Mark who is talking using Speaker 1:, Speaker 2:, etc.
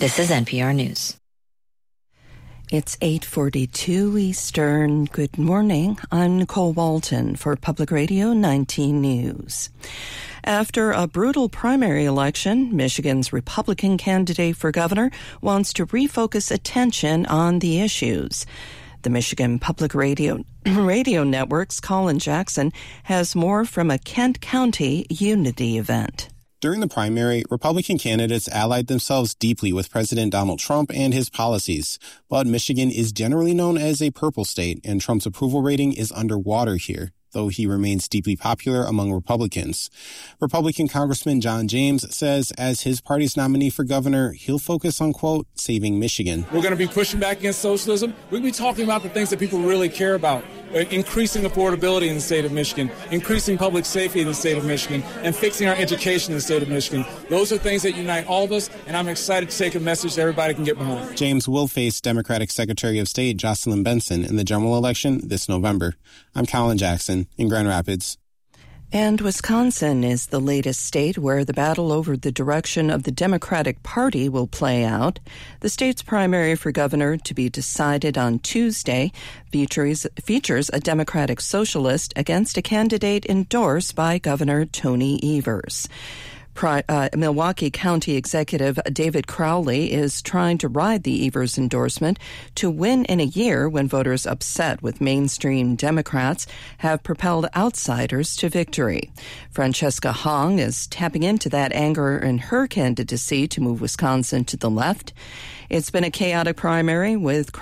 Speaker 1: This is NPR News.
Speaker 2: It's 8:42 Eastern. Good morning. I'm Nicole Walton for Public Radio 19 News. After a brutal primary election, Michigan's Republican candidate for governor wants to refocus attention on the issues. The Michigan Public Radio Network's Colin Jackson has more from a Kent County Unity event.
Speaker 3: During the primary, Republican candidates allied themselves deeply with President Donald Trump and his policies. But Michigan is generally known as a purple state, and Trump's approval rating is underwater here, though he remains deeply popular among Republicans. Republican Congressman John James says as his party's nominee for governor, he'll focus on, quote, saving Michigan.
Speaker 4: We're going to be pushing back against socialism. We're going to be talking about the things that people really care about. Increasing affordability in the state of Michigan, increasing public safety in the state of Michigan, and fixing our education in the state of Michigan. Those are things that unite all of us, and I'm excited to take a message that everybody can get behind.
Speaker 3: James will face Democratic Secretary of State Jocelyn Benson in the general election this November. I'm Colin Jackson in Grand Rapids.
Speaker 2: And Wisconsin is the latest state where the battle over the direction of the Democratic Party will play out. The state's primary for governor, to be decided on Tuesday, features a Democratic socialist against a candidate endorsed by Governor Tony Evers. Milwaukee County Executive David Crowley is trying to ride the Evers endorsement to win in a year when voters upset with mainstream Democrats have propelled outsiders to victory. Francesca Hong is tapping into that anger in her candidacy to move Wisconsin to the left. It's been a chaotic primary with